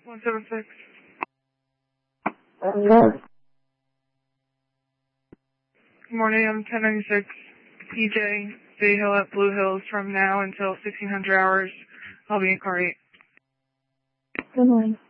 176. Good Good morning, I'm 1096 PJ, Bay Hill at Blue Hills from now until 1600 hours. I'll be in car 8. morning.